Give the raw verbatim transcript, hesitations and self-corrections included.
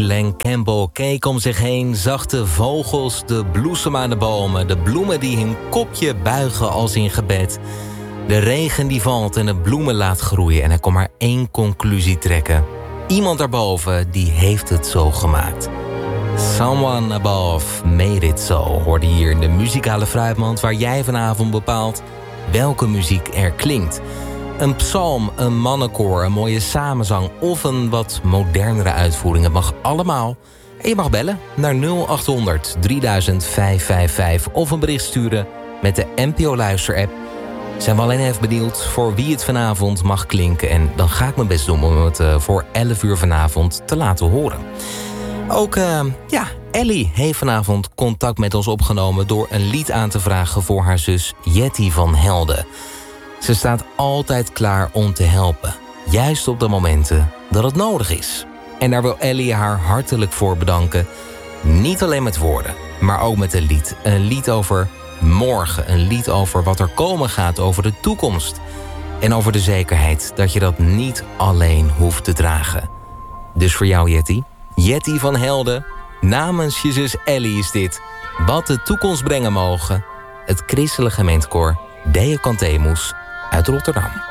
Glen Campbell keek om zich heen, zag de vogels, de bloesem aan de bomen, de bloemen die hun kopje buigen als in gebed, de regen die valt en de bloemen laat groeien. En hij kon maar één conclusie trekken. Iemand daarboven, die heeft het zo gemaakt. Someone above made it so, hoorde hier in de muzikale fruitmand, waar jij vanavond bepaalt welke muziek er klinkt. Een psalm, een mannenkoor, een mooie samenzang of een wat modernere uitvoering. Het mag allemaal. En je mag bellen naar nul acht honderd drieduizend vijfhonderdvijfenvijftig of een bericht sturen met de N P O Luister-app. Zijn we alleen even benieuwd voor wie het vanavond mag klinken. En dan ga ik mijn best doen om het uh, voor elf uur vanavond te laten horen. Ook, uh, ja, Ellie heeft vanavond contact met ons opgenomen door een lied aan te vragen voor haar zus Jetty van Helden. Ze staat altijd klaar om te helpen, juist op de momenten dat het nodig is. En daar wil Ellie haar hartelijk voor bedanken. Niet alleen met woorden, maar ook met een lied. Een lied over morgen, een lied over wat er komen gaat, over de toekomst. En over de zekerheid dat je dat niet alleen hoeft te dragen. Dus voor jou, Jetty, Jetty van Helden, namens je zus Ellie is dit wat de toekomst brengen mogen. Het Christelijk Gemeentekoor Deo Cantemus uit Rotterdam.